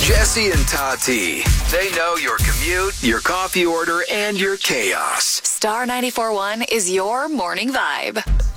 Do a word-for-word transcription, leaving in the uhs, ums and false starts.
Jesse and Tati. They know your commute, your coffee order, and your chaos. Star ninety-four point one is your morning vibe.